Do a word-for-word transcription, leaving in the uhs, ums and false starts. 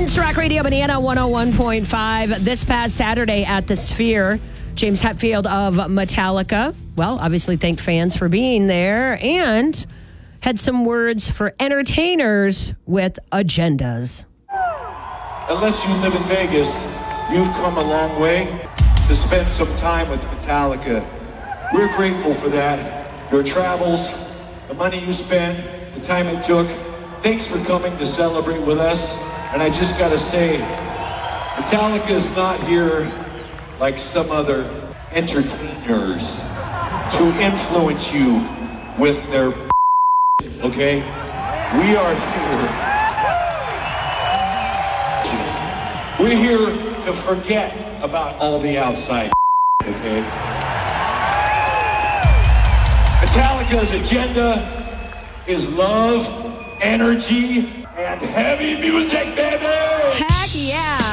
It's Rock Radio Banana one oh one point five. This past Saturday at the Sphere, James Hetfield of Metallica, well, obviously thanked fans for being there and had some words for entertainers with agendas. Unless you live in Vegas, you've come a long way to spend some time with Metallica. We're grateful for that. Your travels, the money you spent, the time it took. Thanks for coming to celebrate with us. And I just gotta say, Metallica is not here like some other entertainers to influence you with their okay? We are here. We're here to forget about all the outside, okay? Metallica's agenda is love, energy, and heavy music, baby! Heck yeah!